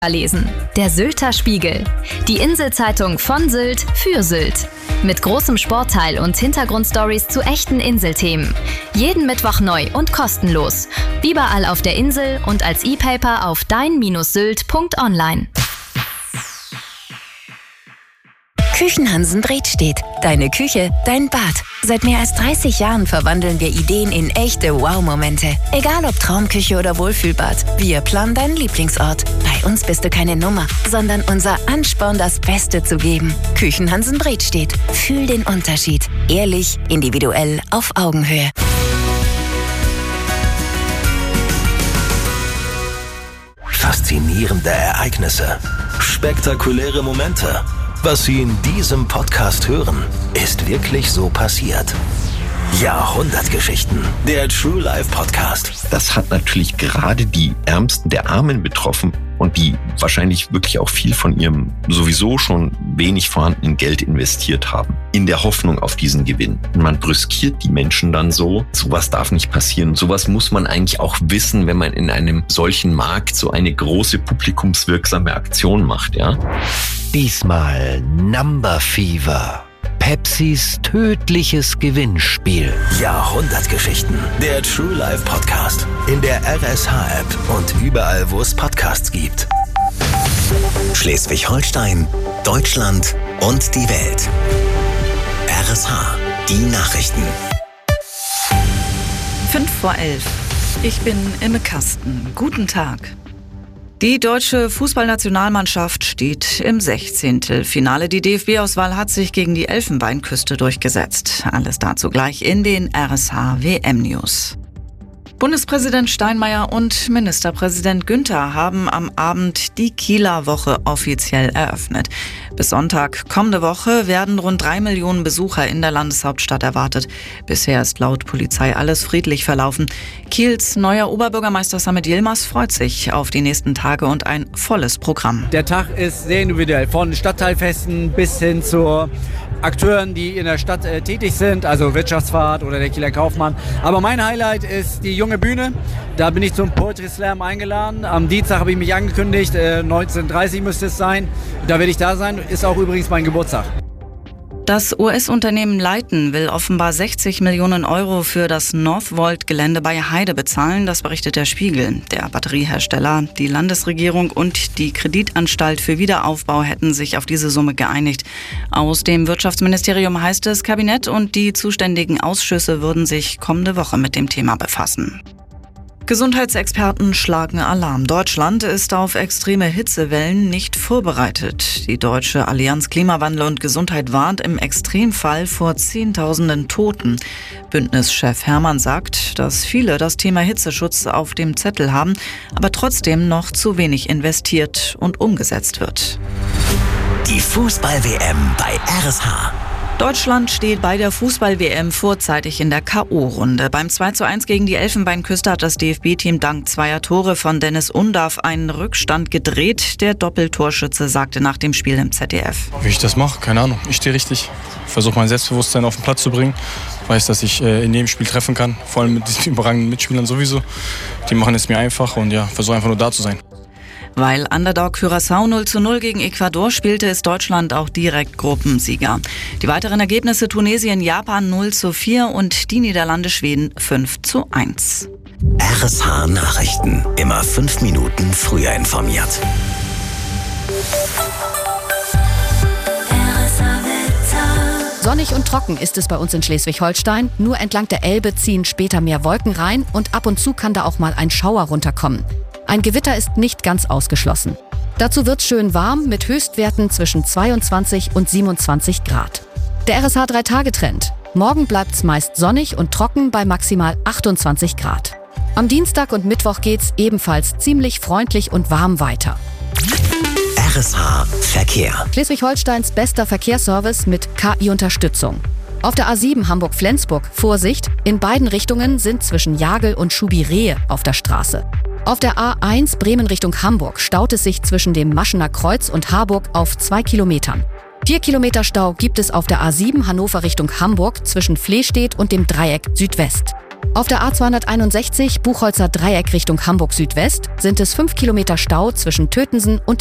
Lesen. Der Sylter Spiegel. Die Inselzeitung von Sylt für Sylt. Mit großem Sportteil und Hintergrundstories zu echten Inselthemen. Jeden Mittwoch neu und kostenlos. Überall auf der Insel und als E-Paper auf dein-sylt.online. Küchenhansen Bredstedt. Deine Küche, dein Bad. Seit mehr als 30 Jahren verwandeln wir Ideen in echte Wow-Momente. Egal ob Traumküche oder Wohlfühlbad, wir planen deinen Lieblingsort. Bei uns bist du keine Nummer, sondern unser Ansporn, das Beste zu geben. Küchenhansen Bredstedt. Fühl den Unterschied. Ehrlich, individuell, auf Augenhöhe. Faszinierende Ereignisse. Spektakuläre Momente. Was Sie in diesem Podcast hören, ist wirklich so passiert. Jahrhundertgeschichten, der True Life Podcast. Das hat natürlich gerade die Ärmsten der Armen betroffen und die wahrscheinlich wirklich auch viel von ihrem sowieso schon wenig vorhandenen Geld investiert haben, in der Hoffnung auf diesen Gewinn. Und man brüskiert die Menschen dann so. Sowas darf nicht passieren. Sowas muss man eigentlich auch wissen, wenn man in einem solchen Markt so eine große publikumswirksame Aktion macht, ja. Diesmal Number Fever. Pepsis tödliches Gewinnspiel. Jahrhundertgeschichten. Der True Life Podcast. In der RSH-App und überall, wo es Podcasts gibt. Schleswig-Holstein, Deutschland und die Welt. RSH. Die Nachrichten. 11:05. Ich bin Imme Kasten. Guten Tag. Die deutsche Fußballnationalmannschaft steht im 16. Finale. Die DFB-Auswahl hat sich gegen die Elfenbeinküste durchgesetzt. Alles dazu gleich in den RSH WM News. Bundespräsident Steinmeier und Ministerpräsident Günther haben am Abend die Kieler Woche offiziell eröffnet. Bis Sonntag kommende Woche werden rund 3 Millionen Besucher in der Landeshauptstadt erwartet. Bisher ist laut Polizei alles friedlich verlaufen. Kiels neuer Oberbürgermeister Samet Yilmaz freut sich auf die nächsten Tage und ein volles Programm. Der Tag ist sehr individuell, von Stadtteilfesten bis hin zu Akteuren, die in der Stadt tätig sind, also Wirtschaftsfahrt oder der Kieler Kaufmann. Aber mein Highlight ist die junge Bühne. Da bin ich zum Poetry Slam eingeladen. Am Dienstag habe ich mich angekündigt, 19:30 müsste es sein. Da werde ich da sein, ist auch übrigens mein Geburtstag. Das US-Unternehmen Leighton will offenbar 60 Millionen Euro für das Northvolt-Gelände bei Heide bezahlen, das berichtet der Spiegel. Der Batteriehersteller, die Landesregierung und die Kreditanstalt für Wiederaufbau hätten sich auf diese Summe geeinigt. Aus dem Wirtschaftsministerium heißt es, Kabinett und die zuständigen Ausschüsse würden sich kommende Woche mit dem Thema befassen. Gesundheitsexperten schlagen Alarm. Deutschland ist auf extreme Hitzewellen nicht vorbereitet. Die Deutsche Allianz Klimawandel und Gesundheit warnt im Extremfall vor Zehntausenden Toten. Bündnischef Hermann sagt, dass viele das Thema Hitzeschutz auf dem Zettel haben, aber trotzdem noch zu wenig investiert und umgesetzt wird. Die Fußball-WM bei RSH. Deutschland steht bei der Fußball-WM vorzeitig in der K.O.-Runde. Beim 2:1 gegen die Elfenbeinküste hat das DFB-Team dank 2 Tore von Dennis Undav einen Rückstand gedreht. Der Doppeltorschütze sagte nach dem Spiel im ZDF. Wie ich das mache, keine Ahnung. Ich stehe richtig. Ich versuche mein Selbstbewusstsein auf den Platz zu bringen. Ich weiß, dass ich in jedem Spiel treffen kann. Vor allem mit diesen überragenden Mitspielern sowieso. Die machen es mir einfach und ja, versuche einfach nur da zu sein. Weil Underdog Curaçao 0:0 gegen Ecuador spielte, ist Deutschland auch direkt Gruppensieger. Die weiteren Ergebnisse: Tunesien, Japan 0:4 und die Niederlande, Schweden 5:1. RSH Nachrichten. Immer 5 Minuten früher informiert. Sonnig und trocken ist es bei uns in Schleswig-Holstein. Nur entlang der Elbe ziehen später mehr Wolken rein und ab und zu kann da auch mal ein Schauer runterkommen. Ein Gewitter ist nicht ganz ausgeschlossen. Dazu wird's schön warm mit Höchstwerten zwischen 22 und 27 Grad. Der RSH 3-Tage-Trend. Morgen bleibt's meist sonnig und trocken bei maximal 28 Grad. Am Dienstag und Mittwoch geht's ebenfalls ziemlich freundlich und warm weiter. RSH Verkehr. Schleswig-Holsteins bester Verkehrsservice mit KI-Unterstützung. Auf der A7 Hamburg-Flensburg, Vorsicht, in beiden Richtungen sind zwischen Jagel und Schubirehe auf der Straße. Auf der A1 Bremen Richtung Hamburg staut es sich zwischen dem Maschener Kreuz und Harburg auf 2 Kilometern. 4 Kilometer Stau gibt es auf der A7 Hannover Richtung Hamburg zwischen Flehstedt und dem Dreieck Südwest. Auf der A261 Buchholzer Dreieck Richtung Hamburg Südwest sind es 5 Kilometer Stau zwischen Tötensen und